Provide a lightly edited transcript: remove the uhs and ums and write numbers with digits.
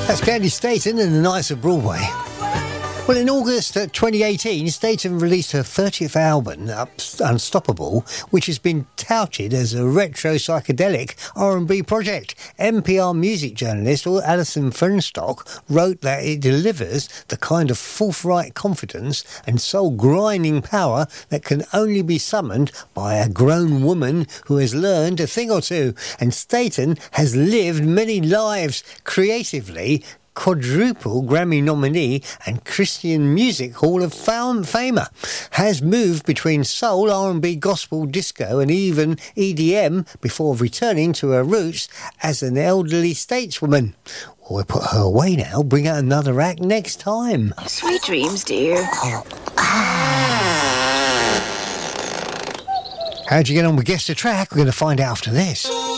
That's Candy Staten and the Knights of Broadway. Well, in August 2018, Staten released her 30th album, Unstoppable, which has been touted as a retro psychedelic R&B project. NPR music journalist Alison Fernstock wrote that it delivers the kind of forthright confidence and soul-grinding power that can only be summoned by a grown woman who has learned a thing or two. And Staten has lived many lives creatively. Quadruple Grammy nominee and Christian Music Hall of Famer, has moved between soul, R&B, gospel, disco and even EDM before returning to her roots as an elderly stateswoman. Well, we'll put her away now, bring out another act next time. Sweet dreams, dear. How'd you get on with Guess the Track? We're going to find out after this.